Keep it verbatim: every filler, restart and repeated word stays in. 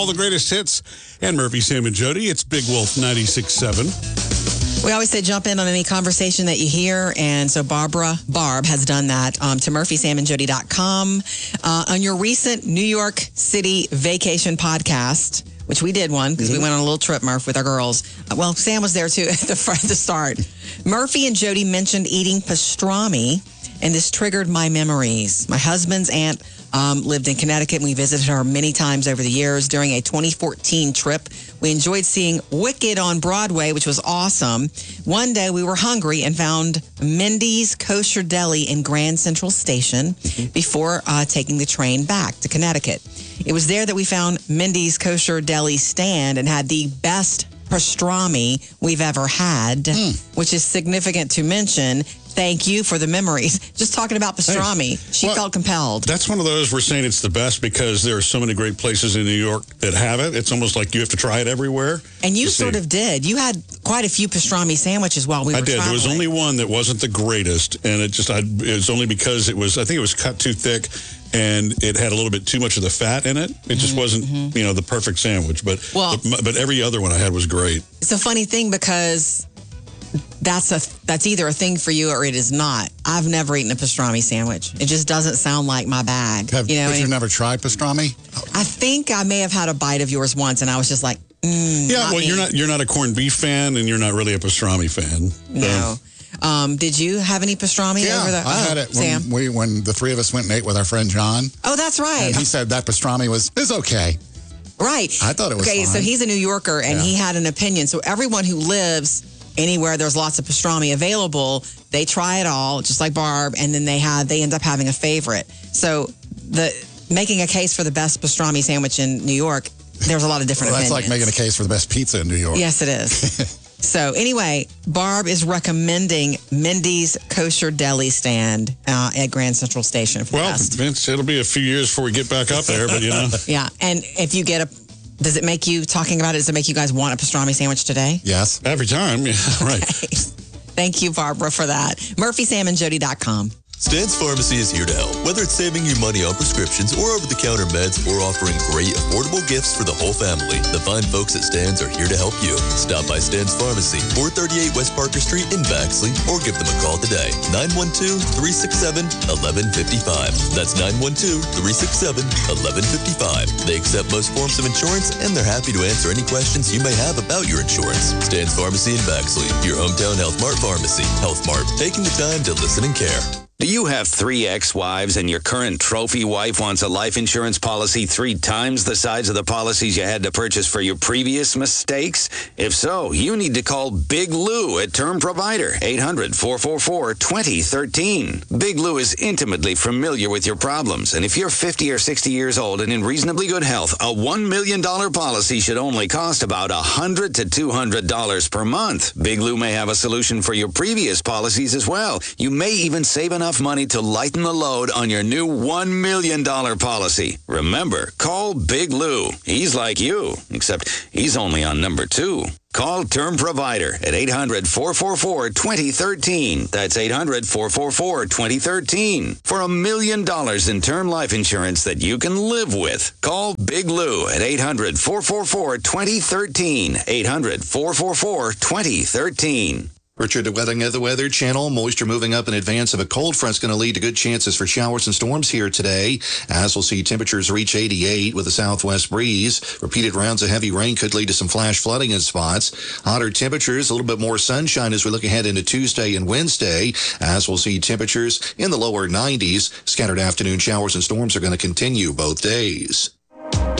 all the greatest hits. And Murphy, Sam, and Jody. It's Big Wolf ninety-six point seven. We always say jump in on any conversation that you hear. And so Barbara, Barb, has done that um, to murphy sam and jody dot com. Uh, on your recent New York City vacation podcast, which we did one because mm-hmm. we went on a little trip, Murph, with our girls. Uh, well, Sam was there too at the front to start. Murphy and Jody mentioned eating pastrami, and this triggered my memories. My husband's aunt um, lived in Connecticut, and we visited her many times over the years. During a twenty fourteen trip, we enjoyed seeing Wicked on Broadway, which was awesome. One day, we were hungry and found Mindy's Kosher Deli in Grand Central Station mm-hmm. before uh, taking the train back to Connecticut. It was there that we found Mindy's Kosher Deli stand and had the best pastrami we've ever had, mm. which is significant to mention. Thank you for the memories. Just talking about pastrami, hey, she well, felt compelled. That's one of those we're saying it's the best because there are so many great places in New York that have it. It's almost like you have to try it everywhere. And you sort see. of did. You had quite a few pastrami sandwiches while we were I did. traveling. There was only one that wasn't the greatest, and it just I, it was only because it was, I think it was cut too thick, and it had a little bit too much of the fat in it. It mm-hmm, just wasn't, mm-hmm. you know, the perfect sandwich. But, well, but but every other one I had was great. It's a funny thing because that's a that's either a thing for you or it is not. I've never eaten a pastrami sandwich. It just doesn't sound like my bag. Have, you know, but you've never tried pastrami? I think I may have had a bite of yours once, and I was just like, mm, yeah. Well, me. you're not you're not a corned beef fan, and you're not really a pastrami fan. No. So. Um, did you have any pastrami yeah, over the? I oh, had it Sam? when we when the three of us went and ate with our friend John. Oh, that's right. And he said that pastrami was is okay. Right. I thought it was okay. fine. So he's a New Yorker, and yeah. he had an opinion. So everyone who lives anywhere there's lots of pastrami available, they try it all, just like Barb, and then they have they end up having a favorite. So the making a case for the best pastrami sandwich in New York, there's a lot of different well, that's opinions. like making a case for the best pizza in New York. Yes, it is. So anyway, Barb is recommending Mindy's Kosher Deli stand uh, at Grand Central Station. For well, best. Vince, it'll be a few years before we get back up there, but you know. Yeah, and if you get a, does it make you, talking about it, does it make you guys want a pastrami sandwich today? Yes. Every time, yeah, right. Okay. Thank you, Barbara, for that. murphy sam and jody dot com. Stan's Pharmacy is here to help, whether it's saving you money on prescriptions or over-the-counter meds or offering great, affordable gifts for the whole family. The fine folks at Stan's are here to help you. Stop by Stan's Pharmacy, four thirty-eight West Parker Street in Baxley, or give them a call today, nine one two, three six seven, one one five five. That's nine one two, three six seven, one one five five. They accept most forms of insurance, and they're happy to answer any questions you may have about your insurance. Stan's Pharmacy in Baxley, your hometown Health Mart pharmacy. Health Mart, taking the time to listen and care. Do you have three ex-wives and your current trophy wife wants a life insurance policy three times the size of the policies you had to purchase for your previous mistakes? If so, you need to call Big Lou at Term Provider, eight hundred, four four four, two zero one three. Big Lou is intimately familiar with your problems, and if you're fifty or sixty years old and in reasonably good health, a one million dollars policy should only cost about one hundred to two hundred dollars per month. Big Lou may have a solution for your previous policies as well. You may even save enough money to lighten the load on your new one million dollars policy. Remember, call Big Lou. He's like you, except he's only on number two. Call Term Provider at eight hundred, four four four, two zero one three. That's eight hundred, four four four, two zero one three. For a million dollars in term life insurance that you can live with. Call Big Lou at eight hundred, four four four, two zero one three. eight hundred, four four four, two zero one three. Richard, the weather of the Weather Channel. Moisture moving up in advance of a cold front's going to lead to good chances for showers and storms here today, as we'll see temperatures reach eighty-eight with a southwest breeze. Repeated rounds of heavy rain could lead to some flash flooding in spots. Hotter temperatures, a little bit more sunshine as we look ahead into Tuesday and Wednesday, as we'll see temperatures in the lower nineties. Scattered afternoon showers and storms are going to continue both days.